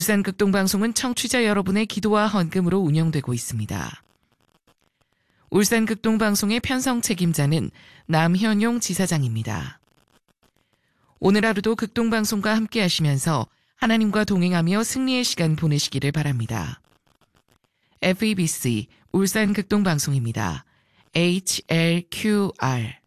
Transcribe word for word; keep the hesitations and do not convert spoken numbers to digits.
울산 극동방송은 청취자 여러분의 기도와 헌금으로 운영되고 있습니다. 울산 극동방송의 편성 책임자는 남현용 지사장입니다. 오늘 하루도 극동방송과 함께 하시면서 하나님과 동행하며 승리의 시간 보내시기를 바랍니다. 에프이비씨 울산 극동방송입니다. 에이치엘큐알